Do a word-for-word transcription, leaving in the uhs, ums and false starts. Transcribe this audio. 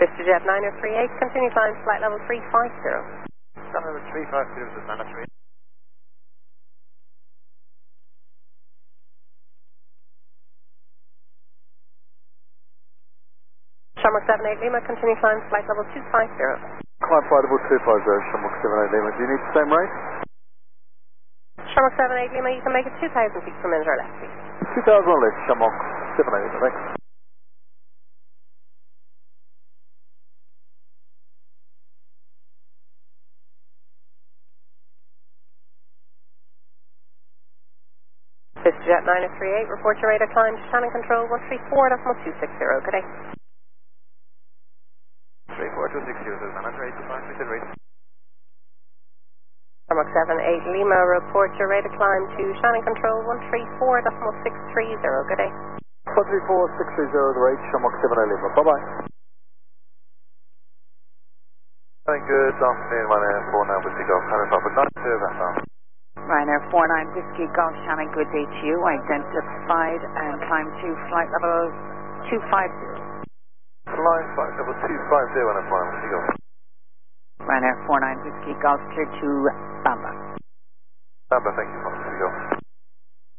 VistaJet nine oh three eight, continue climb flight level three five zero. Flight level three five zero is nine oh three eight. Shamrock seven eight Lima, continue climb flight level two five zero. Climb flight level two five zero, Shamrock seven eight Lima. Do you need the same rate? Shamrock seven eight Lima, you can make it two thousand feet per minute or less, please. two thousand or less, Shamrock seven eight Lima, thanks. VistaJet nine oh three eight, report your radar climb to Shannon Control one three four decimal two six zero, good day. three four two six zero, nine oh three eight, goodbye, we can reach. Shamrock seven eight Lima, report your radar climb to Shannon Control one three four decimal six three zero, good day. one three four six three zero, the rate, Shamrock seven eight Lima, bye bye. Good afternoon, my name is four nine Whiskey Golf, Shannon Papa nine two, that's all. Ryanair four nine Whiskey Golf Shannon, good day to you. Identified and climb to flight level two five zero. Line flight level two five zero and a flying Whiskey Golf. Ryanair four nine Whiskey Golf, clear to Bamba. Bamba, thank you, Whiskey Golf.